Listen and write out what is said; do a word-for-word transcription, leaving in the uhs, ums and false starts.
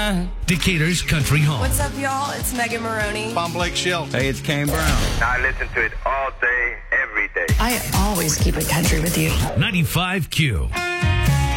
time. Decatur's Country Home. What's up, y'all? It's Megan Maroney. I'm Blake Shelton. Hey, it's Kane Brown. I listen to it all day, every day. I always keep it country with you. ninety-five Q.